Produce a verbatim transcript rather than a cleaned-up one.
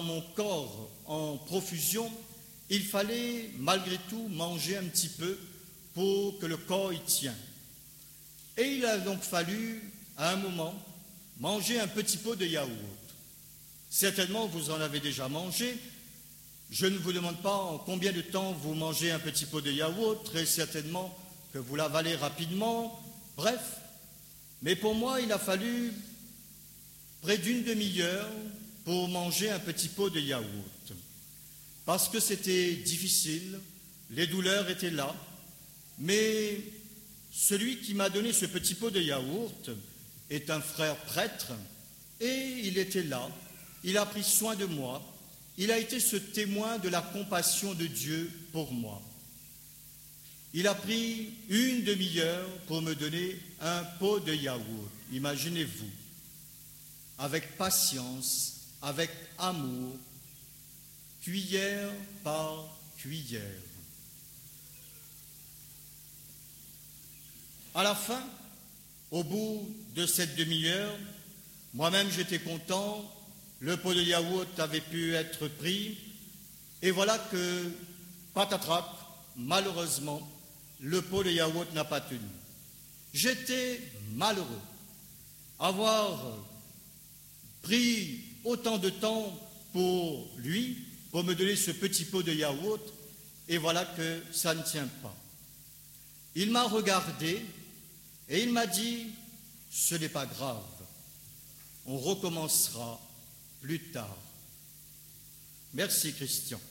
mon corps en profusion, il fallait malgré tout manger un petit peu pour que le corps y tienne. Et il a donc fallu, à un moment, manger un petit pot de yaourt. Certainement, vous en avez déjà mangé. Je ne vous demande pas en combien de temps vous mangez un petit pot de yaourt, très certainement que vous l'avalez rapidement. Bref, mais pour moi, il a fallu près d'une demi-heure pour manger un petit pot de yaourt. Parce que c'était difficile, les douleurs étaient là, mais celui qui m'a donné ce petit pot de yaourt est un frère prêtre, et il était là, il a pris soin de moi, il a été ce témoin de la compassion de Dieu pour moi. Il a pris une demi-heure pour me donner un pot de yaourt, imaginez-vous, avec patience, avec amour, cuillère par cuillère. À la fin, au bout de cette demi-heure, moi-même j'étais content, le pot de yaourt avait pu être pris, et voilà que, patatrac, malheureusement, le pot de yaourt n'a pas tenu. J'étais malheureux. Avoir pris autant de temps pour lui, pour me donner ce petit pot de yaourt, et voilà que ça ne tient pas. Il m'a regardé et il m'a dit, ce n'est pas grave, on recommencera plus tard. Merci Christian.